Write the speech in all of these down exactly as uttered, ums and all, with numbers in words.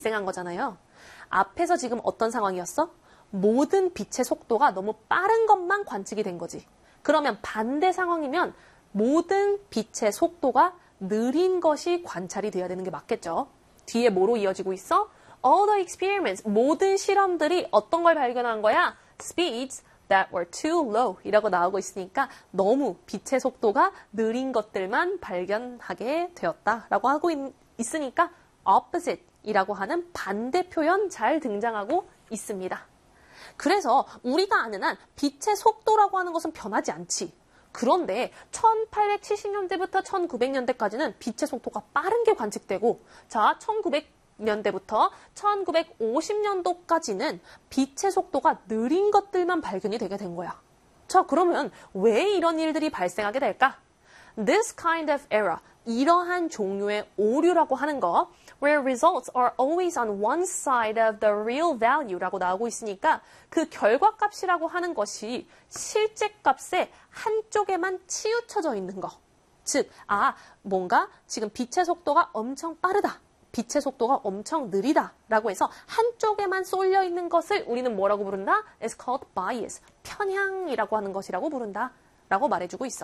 발생한 거잖아요. 앞에서 지금 어떤 상황이었어? 모든 빛의 속도가 너무 빠른 것만 관측이 된 거지. 그러면 반대 상황이면 모든 빛의 속도가 느린 것이 관찰이 돼야 되는 게 맞겠죠. 뒤에 뭐로 이어지고 있어? All the experiments, 모든 실험들이 어떤 걸 발견한 거야? Speeds that were too low 이라고 나오고 있으니까 너무 빛의 속도가 느린 것들만 발견하게 되었다라고 하고 있, 있으니까 opposite 이라고 하는 반대 표현 잘 등장하고 있습니다. 그래서 우리가 아는 한 빛의 속도라고 하는 것은 변하지 않지. 그런데 천팔백칠십 년대부터 천구백 년대까지는 빛의 속도가 빠른 게 관측되고 자, 천구백 년대부터 천구백오십 년도까지는 빛의 속도가 느린 것들만 발견이 되게 된 거야. 자, 그러면 왜 이런 일들이 발생하게 될까? This kind of error, 이러한 종류의 오류라고 하는 거 where results are always on one side of the real value라고 나오고 있으니까 그 결과값이라고 하는 것이 실제 값의 한쪽에만 치우쳐져 있는 거. 즉, 아, 뭔가 지금 빛의 속도가 엄청 빠르다. 빛의 속도가 엄청 느리다 라고 해서 한쪽에만 쏠려 있는 것을 우리는 뭐라고 부른다? It's called bias. 편향이라고 하는 것이라고 부른다 라고 말해주고 있어.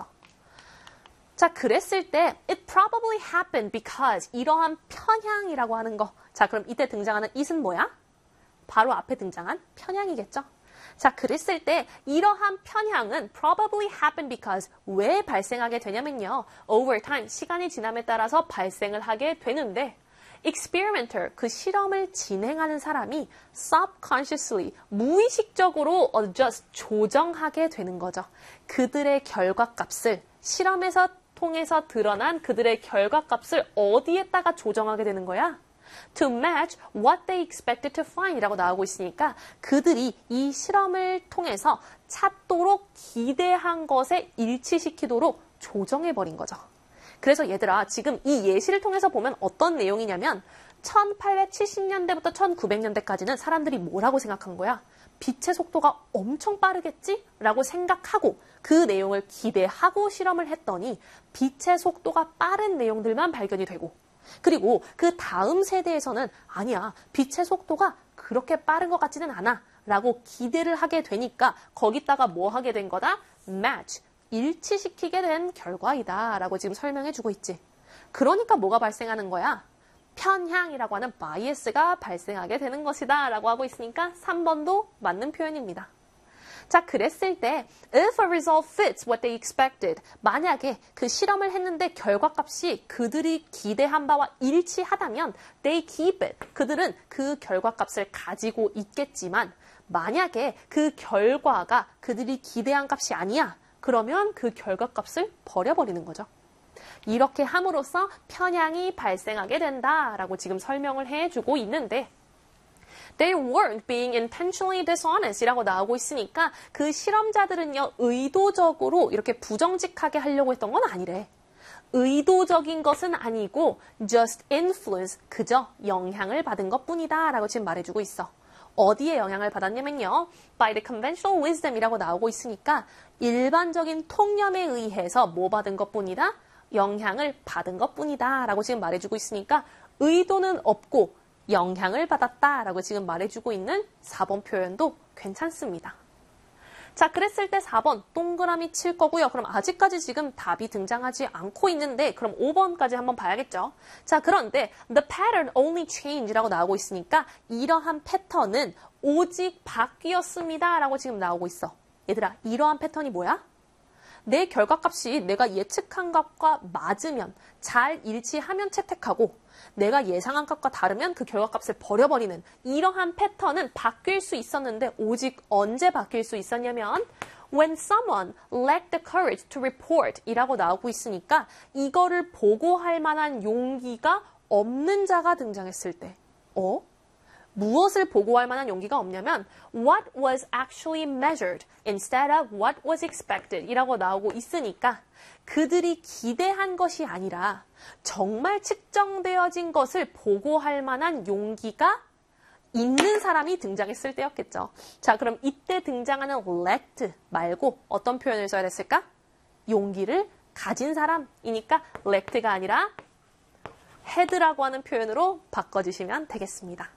자, 그랬을 때 it probably happened because 이러한 편향이라고 하는 거. 자, 그럼 이때 등장하는 it은 뭐야? 바로 앞에 등장한 편향이겠죠. 자, 그랬을 때 이러한 편향은 probably happened because 왜 발생하게 되냐면요. over time, 시간이 지남에 따라서 발생을 하게 되는데 experimenter, 그 실험을 진행하는 사람이 subconsciously, 무의식적으로 adjust, 조정하게 되는 거죠. 그들의 결과값을, 실험에서 통해서 드러난 그들의 결과값을 어디에다가 조정하게 되는 거야? To match what they expected to find 이라고 나오고 있으니까 그들이 이 실험을 통해서 찾도록 기대한 것에 일치시키도록 조정해버린 거죠. 그래서 얘들아, 지금 이 예시를 통해서 보면 어떤 내용이냐면 천팔백칠십 년대부터 천구백 년대까지는 사람들이 뭐라고 생각한 거야? 빛의 속도가 엄청 빠르겠지? 라고 생각하고 그 내용을 기대하고 실험을 했더니 빛의 속도가 빠른 내용들만 발견이 되고 그리고 그 다음 세대에서는 아니야, 빛의 속도가 그렇게 빠른 것 같지는 않아 라고 기대를 하게 되니까 거기다가 뭐 하게 된 거다? match. 일치시키게 된 결과이다 라고 지금 설명해 주고 있지. 그러니까 뭐가 발생하는 거야? 편향이라고 하는 바이애스가 발생하게 되는 것이다 라고 하고 있으니까 삼 번도 맞는 표현입니다. 자, 그랬을 때 if a result fits what they expected, 만약에 그 실험을 했는데 결과값이 그들이 기대한 바와 일치하다면 they keep it, 그들은 그 결과값을 가지고 있겠지만 만약에 그 결과가 그들이 기대한 값이 아니야, 그러면 그 결과값을 버려버리는 거죠. 이렇게 함으로써 편향이 발생하게 된다라고 지금 설명을 해주고 있는데 They weren't being intentionally dishonest 이라고 나오고 있으니까 그 실험자들은요, 의도적으로 이렇게 부정직하게 하려고 했던 건 아니래. 의도적인 것은 아니고 just influence, 그저 영향을 받은 것뿐이다 라고 지금 말해주고 있어. 어디에 영향을 받았냐면요. by the conventional wisdom 이라고 나오고 있으니까 일반적인 통념에 의해서 뭐 받은 것뿐이다? 영향을 받은 것뿐이다 라고 지금 말해주고 있으니까 의도는 없고 영향을 받았다 라고 지금 말해주고 있는 사 번 표현도 괜찮습니다. 자, 그랬을 때 사 번 동그라미 칠 거고요. 그럼 아직까지 지금 답이 등장하지 않고 있는데 그럼 오 번까지 한번 봐야겠죠. 자, 그런데 the pattern only changed 라고 나오고 있으니까 이러한 패턴은 오직 바뀌었습니다 라고 지금 나오고 있어. 얘들아, 이러한 패턴이 뭐야? 내 결과값이 내가 예측한 값과 맞으면 잘 일치하면 채택하고 내가 예상한 값과 다르면 그 결과값을 버려버리는 이러한 패턴은 바뀔 수 있었는데 오직 언제 바뀔 수 있었냐면 when someone lacked the courage to report 이라고 나오고 있으니까 이거를 보고할 만한 용기가 없는 자가 등장했을 때 어? 무엇을 보고할 만한 용기가 없냐면 what was actually measured instead of what was expected 이라고 나오고 있으니까 그들이 기대한 것이 아니라 정말 측정되어진 것을 보고할 만한 용기가 있는 사람이 등장했을 때였겠죠. 자, 그럼 이때 등장하는 lacked 말고 어떤 표현을 써야 됐을까? 용기를 가진 사람이니까 lacked가 아니라 head라고 하는 표현으로 바꿔주시면 되겠습니다.